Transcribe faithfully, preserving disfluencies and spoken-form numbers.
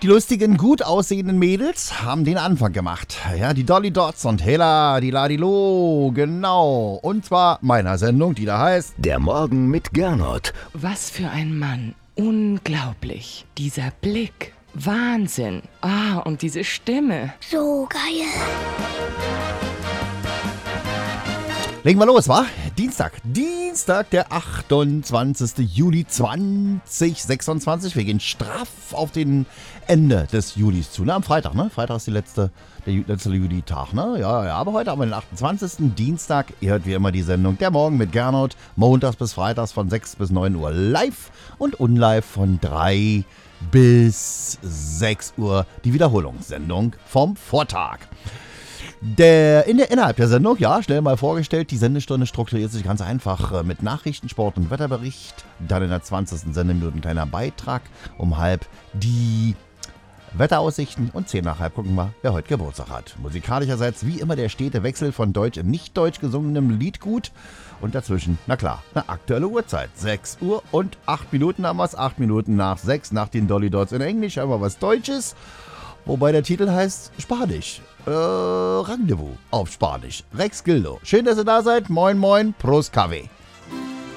Die lustigen, gut aussehenden Mädels haben den Anfang gemacht. Ja, die Dolly Dots und Hela, die Ladilo, genau. Und zwar meiner Sendung, die da heißt Der Morgen mit Gernot. Was für ein Mann. Unglaublich. Dieser Blick. Wahnsinn. Ah, und diese Stimme. So geil. Legen wir los, wa? Dienstag. Dienstag, der achtundzwanzigster Juli zweitausendsechsundzwanzig. Wir gehen straff auf den Ende des Julis zu. Ne, am Freitag, ne? Freitag ist die letzte, der letzte Juli-Tag, ne? Ja, ja, aber heute haben wir den achtundzwanzigsten Dienstag. Ihr hört wie immer die Sendung Der Morgen mit Gernot. Montags bis Freitags von sechs bis neun Uhr live und unlive von drei bis sechs Uhr. Die Wiederholungssendung vom Vortag. Der, in der, innerhalb der Sendung, ja, schnell mal vorgestellt, die Sendestunde strukturiert sich ganz einfach äh, mit Nachrichten, Sport und Wetterbericht. Dann in der zwanzigsten Sendeminute ein kleiner Beitrag. Um halb die Wetteraussichten und zehn nach halb gucken wir, wer heute Geburtstag hat. Musikalischerseits wie immer der stete Wechsel von deutsch in nicht deutsch gesungenem Liedgut. Und dazwischen, na klar, eine aktuelle Uhrzeit. sechs Uhr und acht Minuten haben wir es. acht Minuten nach sechs, nach den Dolly Dots in Englisch haben wir was Deutsches. Wobei der Titel heißt Spanisch. Äh, Rendezvous auf Spanisch. Rex Gildo. Schön, dass ihr da seid. Moin, moin. Prost, Kaffee.